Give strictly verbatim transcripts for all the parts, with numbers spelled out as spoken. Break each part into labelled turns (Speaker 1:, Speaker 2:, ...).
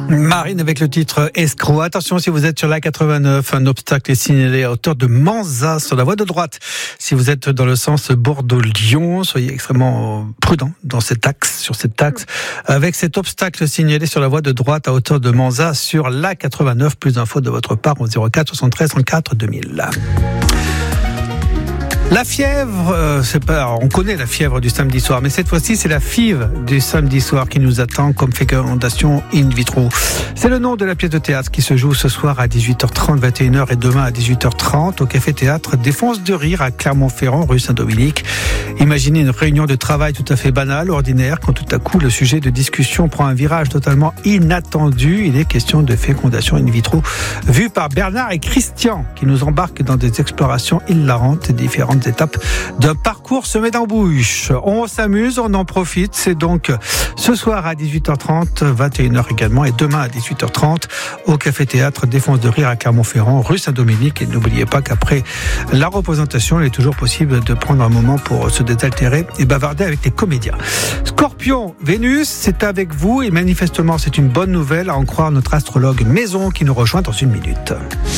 Speaker 1: Marine avec le titre Escroc. Attention, si vous êtes sur la quatre-vingt-neuf, un obstacle est signalé à hauteur de Manzat sur la voie de droite. Si vous êtes dans le sens Bordeaux-Lyon, soyez extrêmement prudent dans cet axe, sur cet axe, avec cet obstacle signalé sur la voie de droite à hauteur de Manzat sur la quatre-vingt-neuf. Plus d'infos de votre part au zéro quatre soixante-treize trente-quatre deux mille. La fièvre, euh, c'est pas, on connaît la fièvre du samedi soir, mais cette fois-ci, c'est la F I V du samedi soir qui nous attend comme fécondation in vitro. C'est le nom de la pièce de théâtre qui se joue ce soir à dix-huit heures trente, vingt et une heures et demain à dix-huit heures trente au Café Théâtre Défense de Rire à Clermont-Ferrand, rue Saint-Dominique. Imaginez une réunion de travail tout à fait banale, ordinaire, quand tout à coup le sujet de discussion prend un virage totalement inattendu. Il est question de fécondation in vitro, vue par Bernard et Christian, qui nous embarquent dans des explorations hilarantes et différentes étapes d'un parcours semé d'embûches. On s'amuse, on en profite. C'est donc ce soir à dix-huit heures trente, vingt et une heures également, et demain à dix-huit heures trente au Café Théâtre Défense de Rire à Clermont-Ferrand, rue Saint-Dominique. Et n'oubliez pas qu'après la représentation, il est toujours possible de prendre un moment pour se désaltérer et bavarder avec les comédiens. Scorpion, Vénus, c'est avec vous et manifestement c'est une bonne nouvelle à en croire notre astrologue Maison qui nous rejoint dans une minute.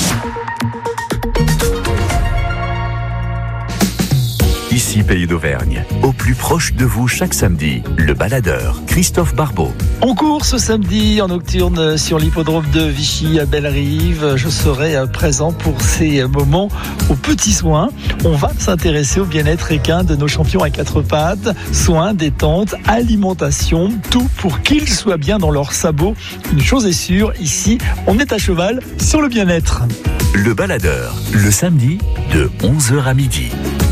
Speaker 2: Ici Pays d'Auvergne, au plus proche de vous chaque samedi, le baladeur Christophe Barbeau.
Speaker 3: On court ce samedi en nocturne sur l'hippodrome de Vichy à Bellerive. Je serai présent pour ces moments aux petits soins. On va s'intéresser au bien-être équin de nos champions à quatre pattes. Soins, détente, alimentation, tout pour qu'ils soient bien dans leurs sabots. Une chose est sûre, ici, on est à cheval sur le bien-être.
Speaker 2: Le baladeur, le samedi de onze heures à midi.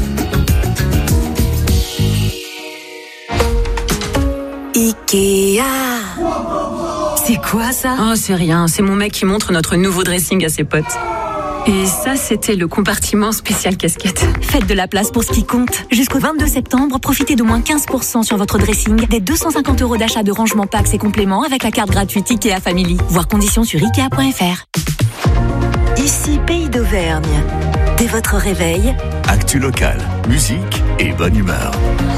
Speaker 4: Ikea. C'est quoi ça?
Speaker 5: Oh, c'est rien, c'est mon mec qui montre notre nouveau dressing à ses potes. Et ça, c'était le compartiment spécial casquette.
Speaker 4: Faites de la place pour ce qui compte. Jusqu'au vingt-deux septembre, profitez d'au moins quinze pour cent sur votre dressing, des deux cent cinquante euros d'achat de rangement packs et compléments avec la carte gratuite Ikea Family. Voir conditions sur ikea point f r. Ici Pays d'Auvergne. Dès votre réveil,
Speaker 2: actu local, musique et bonne humeur.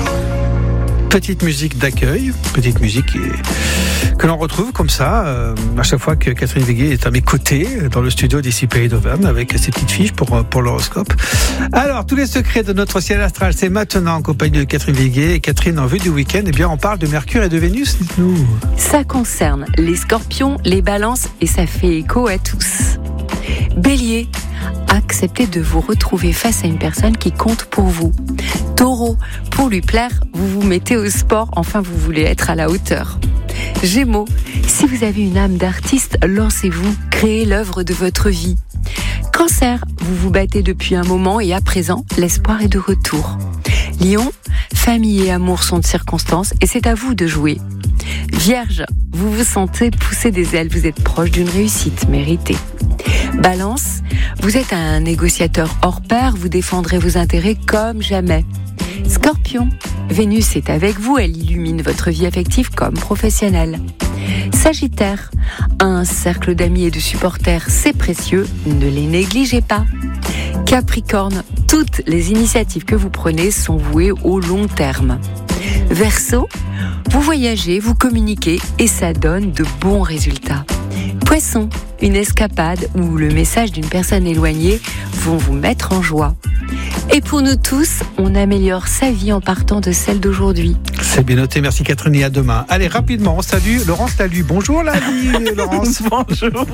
Speaker 1: Petite musique d'accueil, petite musique que l'on retrouve comme ça euh, à chaque fois que Catherine Véguet est à mes côtés dans le studio d'ici Pays d'Auvergne avec ses petites fiches pour, pour l'horoscope. Alors, tous les secrets de notre ciel astral, c'est maintenant en compagnie de Catherine Véguet. Et Catherine, en vue du week-end, eh bien, on parle de Mercure et de Vénus, dites-nous.
Speaker 5: Ça concerne les scorpions, les balances et ça fait écho à tous. Bélier, acceptez de vous retrouver face à une personne qui compte pour vous. Taureau, pour lui plaire, vous vous mettez au sport, enfin vous voulez être à la hauteur. Gémeaux, si vous avez une âme d'artiste, lancez-vous, créez l'œuvre de votre vie. Cancer, vous vous battez depuis un moment et à présent, l'espoir est de retour. Lion, famille et amour sont de circonstances et c'est à vous de jouer. Vierge, vous vous sentez pousser des ailes, vous êtes proche d'une réussite méritée. Balance, vous êtes un négociateur hors pair, vous défendrez vos intérêts comme jamais. Scorpion, Vénus est avec vous, elle illumine votre vie affective comme professionnelle. Sagittaire, un cercle d'amis et de supporters, c'est précieux, ne les négligez pas. Capricorne, toutes les initiatives que vous prenez sont vouées au long terme. Verseau, vous voyagez, vous communiquez et ça donne de bons résultats. Poisson, une escapade ou le message d'une personne éloignée vont vous mettre en joie. Et pour nous tous, on améliore sa vie en partant de celle d'aujourd'hui.
Speaker 1: C'est bien noté, merci Catherine et à demain. Allez, rapidement, on salue Laurence Talu. Bonjour Lali, Laurence.
Speaker 6: Bonjour.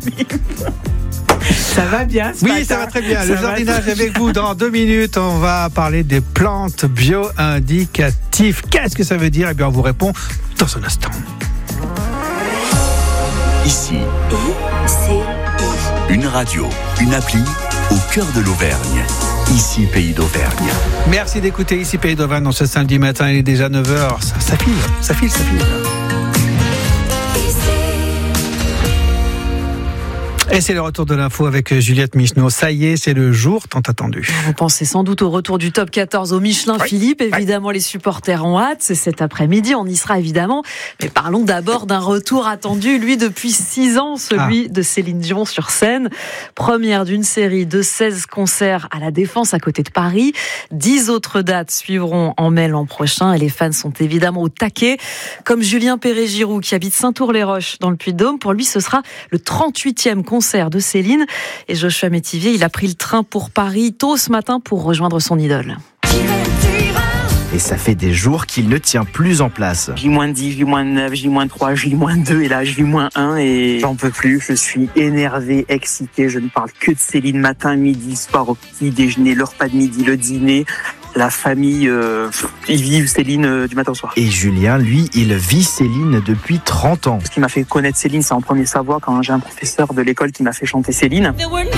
Speaker 6: Ça va bien ce
Speaker 1: Oui,
Speaker 6: matin.
Speaker 1: ça va très bien.
Speaker 6: Ça
Speaker 1: Le jardinage avec vous dans deux minutes. On va parler des plantes bio-indicatives. Qu'est-ce que ça veut dire? Eh bien, on vous répond dans un instant.
Speaker 2: Ici,
Speaker 4: I C I.
Speaker 2: une radio, une appli au cœur de l'Auvergne. Ici Pays d'Auvergne.
Speaker 1: Merci d'écouter Ici Pays d'Auvergne dans ce samedi matin. Il est déjà neuf heures. Ça, ça file, ça file, ça file. Et c'est le retour de l'info avec Juliette Micheneau. Ça y est, c'est le jour tant attendu.
Speaker 5: Vous pensez sans doute au retour du top quatorze au Michelin, oui. Philippe. Évidemment, oui. Les supporters ont hâte. C'est cet après-midi, on y sera évidemment. Mais parlons d'abord d'un retour attendu, lui, depuis six ans, celui ah. de Céline Dion sur scène. Première d'une série de seize concerts à la Défense, à côté de Paris. dix autres dates suivront en mai l'an prochain. Et les fans sont évidemment au taquet. Comme Julien Perret-Giroux, qui habite Saint-Tour-les-Roches, dans le Puy-de-Dôme. Pour lui, ce sera le trente-huitième concert de Céline. Et Joshua Métivier, il a pris le train pour Paris tôt ce matin pour rejoindre son idole.
Speaker 6: Et ça fait des jours qu'il ne tient plus en place.
Speaker 7: J dix, J neuf, J trois, J deux et là J un et j'en peux plus. Je suis énervé, excité. Je ne parle que de Céline matin, midi, soir, au petit déjeuner, le repas de midi, le dîner. La famille, euh, ils vivent Céline euh, du matin au soir.
Speaker 6: Et Julien, lui, il vit Céline depuis trente ans.
Speaker 7: Ce qui m'a fait connaître Céline, c'est en premier savoir quand j'ai un professeur de l'école qui m'a fait chanter Céline.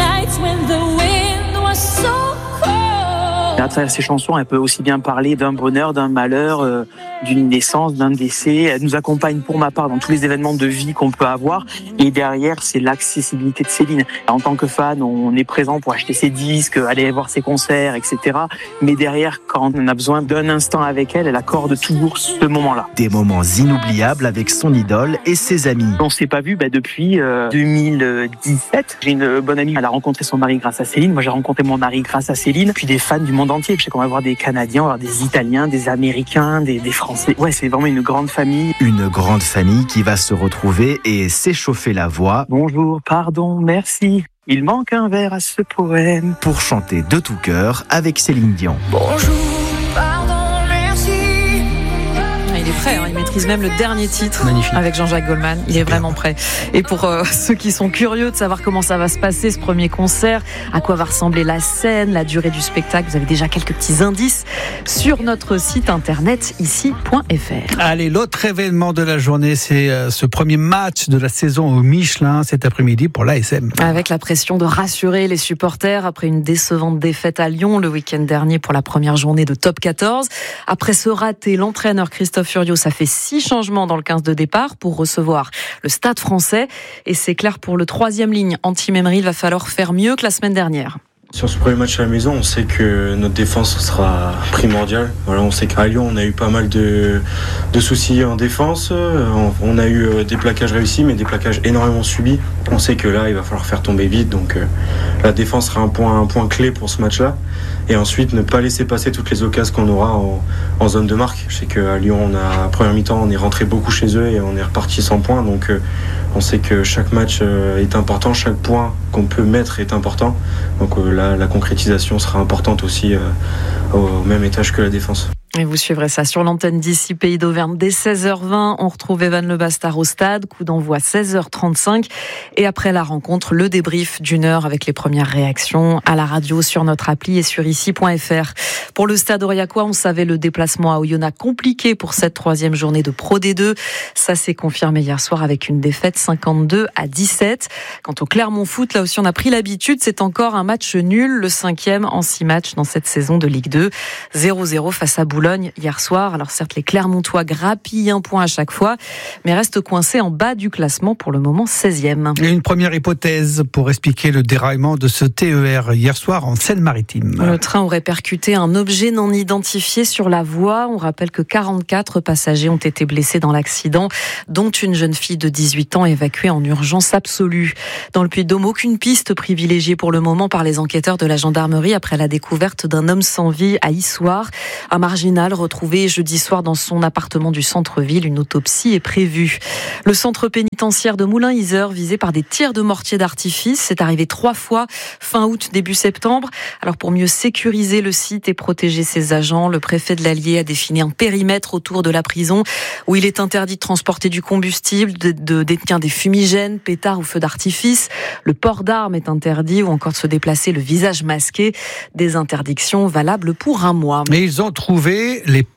Speaker 7: À travers ces chansons, elle peut aussi bien parler d'un bonheur, d'un malheur, euh, d'une naissance, d'un décès. Elle nous accompagne pour ma part dans tous les événements de vie qu'on peut avoir. Et derrière, c'est l'accessibilité de Céline. En tant que fan, on est présent pour acheter ses disques, aller voir ses concerts, et cetera. Mais derrière, quand on a besoin d'un instant avec elle, elle accorde toujours ce moment-là.
Speaker 6: Des moments inoubliables avec son idole et ses amis.
Speaker 7: On s'est pas vu bah, depuis euh, deux mille dix-sept. J'ai une bonne amie, elle a rencontré son mari grâce à Céline. Moi, j'ai rencontré mon mari grâce à Céline. Puis des fans du monde entier. Je sais qu'on va voir des Canadiens, on va voir des Italiens, des Américains, des, des Français. Ouais, c'est vraiment une grande famille.
Speaker 6: Une grande famille qui va se retrouver et s'échauffer la voix.
Speaker 7: Bonjour, pardon, merci. Il manque un vers à ce poème.
Speaker 6: Pour chanter de tout cœur avec Céline Dion.
Speaker 7: Bonjour, pardon, merci.
Speaker 5: Il est prêt, hein, il maîtrise même le dernier titre.
Speaker 1: Magnifique.
Speaker 5: Avec Jean-Jacques Goldman. Il est vraiment prêt. Et pour euh, ceux qui sont curieux de savoir comment ça va se passer, ce premier concert, à quoi va ressembler la scène, la durée du spectacle, vous avez déjà quelques petits indices sur notre site internet ici point f r.
Speaker 1: Allez, l'autre événement de la journée, c'est euh, ce premier match de la saison au Michelin cet après-midi pour l'A S M.
Speaker 5: Avec la pression de rassurer les supporters après une décevante défaite à Lyon le week-end dernier pour la première journée de top quatorze. Après ce raté, l'entraîneur Christophe Furios a fait six changements dans le quinze de départ pour recevoir le Stade Français. Et c'est clair, pour le troisième ligne anti-Memery, il va falloir faire mieux que la semaine dernière.
Speaker 8: Sur ce premier match à la maison, on sait que notre défense sera primordiale. Voilà, on sait qu'à Lyon, on a eu pas mal de, de soucis en défense. On, on a eu des plaquages réussis, mais des plaquages énormément subis. On sait que là, il va falloir faire tomber vite. Donc euh, la défense sera un point, un point clé pour ce match-là. Et ensuite, ne pas laisser passer toutes les occasions qu'on aura en, en zone de marque. Je sais qu'à Lyon, on a, à première mi-temps, on est rentré beaucoup chez eux et on est reparti sans points. Donc euh, on sait que chaque match euh, est important, chaque point qu'on peut mettre est important. Donc euh, là, la concrétisation sera importante aussi euh, au même étage que la défense.
Speaker 5: Et vous suivrez ça sur l'antenne d'ici Pays d'Auvergne dès seize heures vingt. On retrouve Evan Le Bastard au stade, coup d'envoi seize heures trente-cinq. Et après la rencontre, le débrief d'une heure avec les premières réactions à la radio, sur notre appli et sur ici point f r. Pour le stade aurillacois, on savait le déplacement à Oyonnax compliqué pour cette troisième journée de Pro D deux. Ça s'est confirmé hier soir avec une défaite cinquante-deux à dix-sept. Quant au Clermont Foot, là aussi on a pris l'habitude, c'est encore un match nul, le cinquième en six matchs dans cette saison de Ligue deux. zéro zéro face à Boulogne hier soir. Alors certes, les Clermontois grappillent un point à chaque fois, mais restent coincés en bas du classement pour le moment seizième.
Speaker 1: Et une première hypothèse pour expliquer le déraillement de ce T E R hier soir en Seine-Maritime.
Speaker 5: Le train aurait percuté un objet non identifié sur la voie. On rappelle que quarante-quatre passagers ont été blessés dans l'accident, dont une jeune fille de dix-huit ans évacuée en urgence absolue. Dans le Puy-de-Dôme, aucune piste privilégiée pour le moment par les enquêteurs de la gendarmerie après la découverte d'un homme sans vie à Issoire. Un marginal retrouvé jeudi soir dans son appartement du centre-ville. Une autopsie est prévue. Le centre pénitentiaire de Moulins-Isère visé par des tirs de mortier d'artifice. C'est arrivé trois fois fin août, début septembre. Alors pour mieux sécuriser le site et protéger ses agents, le préfet de l'Allier a défini un périmètre autour de la prison où il est interdit de transporter du combustible, de, de détenir des fumigènes, pétards ou feux d'artifice. Le port d'armes est interdit ou encore de se déplacer le visage masqué. Des interdictions valables pour un mois.
Speaker 1: Mais ils ont trouvé les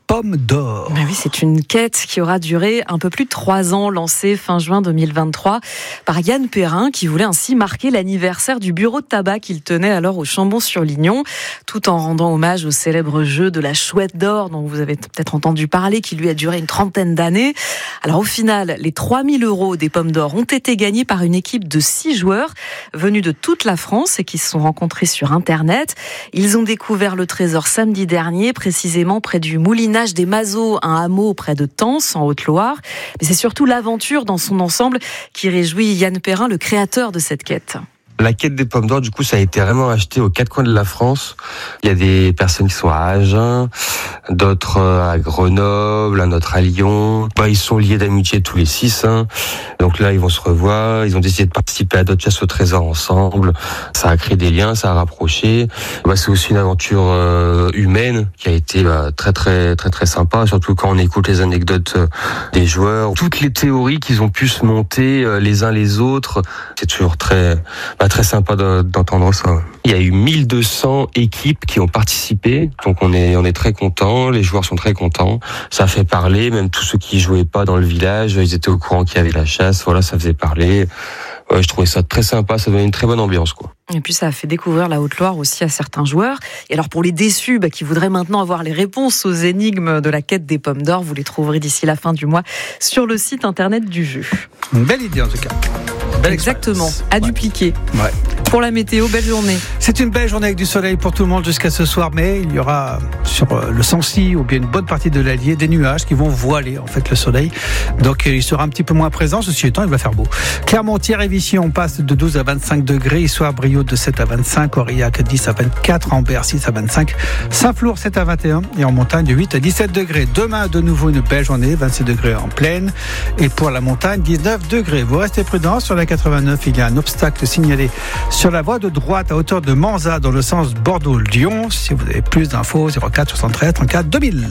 Speaker 1: pommes d'or.
Speaker 5: Ben oui, c'est une quête qui aura duré un peu plus de trois ans, lancée fin juin deux mille vingt-trois par Yann Perrin, qui voulait ainsi marquer l'anniversaire du bureau de tabac qu'il tenait alors au Chambon-sur-Lignon, tout en rendant hommage au célèbre jeu de la chouette d'or, dont vous avez peut-être entendu parler, qui lui a duré une trentaine d'années. Alors au final, les trois mille euros des pommes d'or ont été gagnés par une équipe de six joueurs venus de toute la France et qui se sont rencontrés sur Internet. Ils ont découvert le trésor samedi dernier, précisément près du Moulinage des Mazeaux, un hameau près de Tence, en Haute-Loire. Mais c'est surtout l'aventure dans son ensemble qui réjouit Yann Perrin, le créateur de cette quête.
Speaker 9: La quête des pommes d'or, du coup, ça a été vraiment acheté aux quatre coins de la France. Il y a des personnes qui sont à Agen, d'autres à Grenoble, un autre à Lyon. Bah, ils sont liés d'amitié tous les six. Hein. Donc là, ils vont se revoir. Ils ont décidé de participer à d'autres chasses au trésor ensemble. Ça a créé des liens, ça a rapproché. Bah, c'est aussi une aventure euh, humaine qui a été bah, très très très très sympa. Surtout quand on écoute les anecdotes euh, des joueurs, toutes les théories qu'ils ont pu se monter euh, les uns les autres. C'est toujours très bah, très sympa d'entendre ça. Il y a eu mille deux cents équipes qui ont participé, donc on est on est très contents, les joueurs sont très contents. Ça fait parler, même tous ceux qui jouaient pas dans le village, ils étaient au courant qu'il y avait la chasse, voilà, ça faisait parler. Ouais, je trouvais ça très sympa, ça donnait une très bonne ambiance, quoi.
Speaker 5: Et puis ça a fait découvrir la Haute-Loire aussi à certains joueurs. Et alors pour les déçus bah, qui voudraient maintenant avoir les réponses aux énigmes de la quête des pommes d'or, vous les trouverez d'ici la fin du mois sur le site internet du jeu.
Speaker 1: Une belle idée en tout cas. Belle
Speaker 5: Exactement,
Speaker 1: expérience.
Speaker 5: à
Speaker 1: Ouais.
Speaker 5: dupliquer.
Speaker 1: Ouais.
Speaker 5: Pour la météo, belle journée.
Speaker 1: C'est une belle journée avec du soleil pour tout le monde jusqu'à ce soir, mais il y aura sur le Sancy ou bien une bonne partie de l'Allier des nuages qui vont voiler en fait le soleil. Donc il sera un petit peu moins présent. Ceci étant, il va faire beau. Clermont-Thiers et Vichy, on passe de douze à vingt-cinq degrés. Issoire, Brioude de sept à vingt-cinq. Aurillac dix à vingt-quatre. Ambert six à vingt-cinq. Saint-Flour sept à vingt et un. Et en montagne de huit à dix-sept degrés. Demain, de nouveau une belle journée. vingt-six degrés en plaine. Et pour la montagne, dix-neuf degrés. Vous restez prudents. Sur la quatre-vingt-neuf, il y a un obstacle signalé sur la voie de droite à hauteur de Manzat dans le sens Bordeaux-Lyon. Si vous avez plus d'infos, zéro quatre soixante-treize trente-quatre deux mille.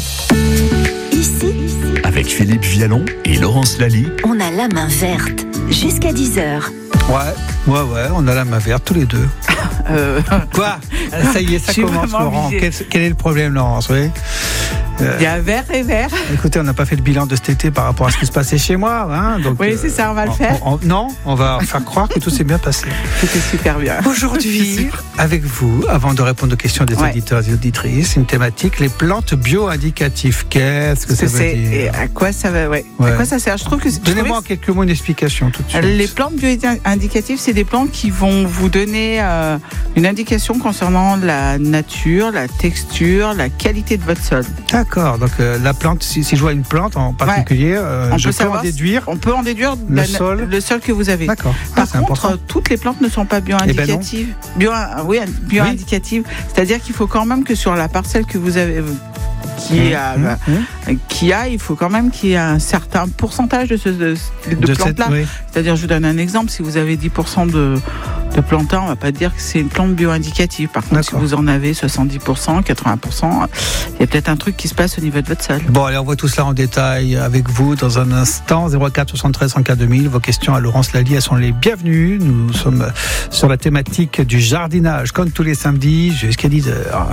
Speaker 4: Ici,
Speaker 2: Avec Philippe Vialon et Laurence Lally.
Speaker 4: on a la main verte. Jusqu'à dix heures.
Speaker 1: Ouais, ouais, ouais, on a la main verte tous les deux.
Speaker 10: Euh,
Speaker 1: Quoi? Ça y est, ça
Speaker 10: Je suis
Speaker 1: commence,
Speaker 10: vraiment
Speaker 1: Laurent.
Speaker 10: obligée.
Speaker 1: Quel, quel est le problème, Laurence? Oui. Euh,
Speaker 10: Il y a vert et vert.
Speaker 1: Écoutez, on n'a pas fait le bilan de cet été par rapport à ce qui se passait chez moi. Hein, donc,
Speaker 10: Oui, c'est ça, on va le faire.
Speaker 1: on- on- non, on va faire croire que tout s'est bien passé.
Speaker 10: C'était super bien.
Speaker 1: Aujourd'hui, avec vous, avant de répondre aux questions des
Speaker 10: Ouais.
Speaker 1: auditeurs et auditrices, une thématique, les plantes bio-indicatives. Qu'est-ce que ça
Speaker 10: C'est-
Speaker 1: veut
Speaker 10: c'est- et
Speaker 1: dire?
Speaker 10: à quoi ça va, ouais.
Speaker 1: Ouais.
Speaker 10: À quoi ça sert? Je trouve que c'est- je
Speaker 1: Donnez-moi en
Speaker 10: trouvais
Speaker 1: quelques mots une explication tout de
Speaker 10: que
Speaker 1: suite.
Speaker 10: les plantes bio-indicatives, c'est des plantes qui vont vous donner euh, une indication concernant la nature, la texture, la qualité de votre sol.
Speaker 1: D'accord, donc euh, la plante, si, si je vois une plante en particulier, euh,
Speaker 10: On
Speaker 1: je
Speaker 10: peut
Speaker 1: peux en
Speaker 10: savoir si-
Speaker 1: déduire.
Speaker 10: On peut en déduire
Speaker 1: Le
Speaker 10: la-
Speaker 1: sol.
Speaker 10: le sol que vous avez.
Speaker 1: D'accord. Ah,
Speaker 10: Par
Speaker 1: c'est
Speaker 10: contre,
Speaker 1: important.
Speaker 10: euh, toutes les plantes ne sont pas bio-indicatives. bio, oui, bio-indicatives. C'est-à-dire qu'il faut quand même que sur la parcelle que vous avez, qui, est à-
Speaker 1: Mmh, mmh.
Speaker 10: qui a, il faut quand même qu'il y ait un certain pourcentage de, ce, de, de
Speaker 1: De cette-
Speaker 10: plantes-là.
Speaker 1: oui.
Speaker 10: C'est-à-dire, je vous donne un exemple, si vous avez dix pour cent de, de plantes, on ne va pas dire que c'est une plante bio-indicative. Par contre, si
Speaker 1: D'accord.
Speaker 10: vous en avez soixante-dix pour cent, quatre-vingts pour cent, il y a peut-être un truc qui se passe au niveau de votre sol.
Speaker 1: Bon, allez, on voit tout cela en détail avec vous dans un instant. zéro quatre soixante-treize cent deux mille. Vos questions à Laurence Lally, elles sont les bienvenues. Nous sommes sur la thématique du jardinage, comme tous les samedis, jusqu'à dix heures.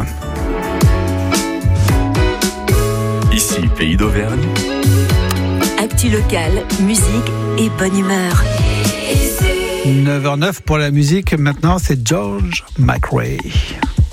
Speaker 2: Ici, Pays d'Auvergne.
Speaker 4: Actu locale, musique et bonne humeur.
Speaker 1: neuf heures zéro neuf pour la musique. Maintenant, c'est George McRae.